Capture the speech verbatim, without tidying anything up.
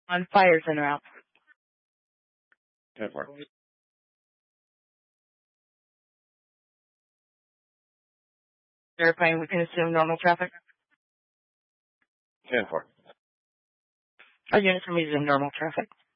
On fires en route. ten four. Verifying we can assume normal traffic. ten four. Our units can resume normal traffic.